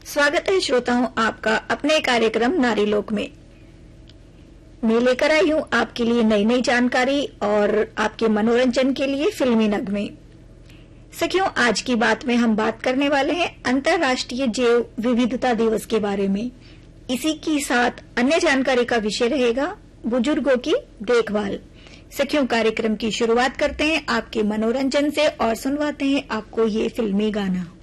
स्वागत है श्रोताओं आपका अपने कार्यक्रम नारी लोक में। मैं लेकर आई हूं आपके लिए नई नई जानकारी और आपके मनोरंजन के लिए फिल्मी नगमे। सखियों, आज की बात में हम बात करने वाले हैं अंतर्राष्ट्रीय जैव विविधता दिवस के बारे में। इसी के साथ अन्य जानकारी का विषय रहेगा बुजुर्गों की देखभाल। सखियों, कार्यक्रम की शुरुआत करते हैं आपके मनोरंजन से और सुनवाते हैं आपको ये फिल्मी गाना।